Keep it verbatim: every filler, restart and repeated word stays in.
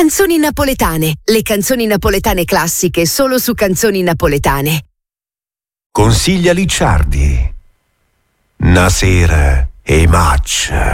Canzoni napoletane, le canzoni napoletane classiche solo su Canzoni Napoletane. Consiglia Licciardi. Una sera e match.